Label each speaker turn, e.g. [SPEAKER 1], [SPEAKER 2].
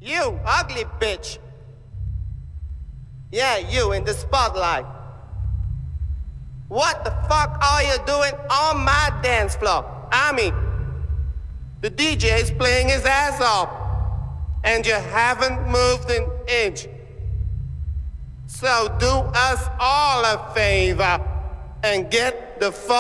[SPEAKER 1] You ugly bitch. Yeah, you in the spotlight. What the fuck are you doing on my dance floor? I mean, the DJ is playing his ass off, and you haven't moved an inch. So do us all a favor and get the fuck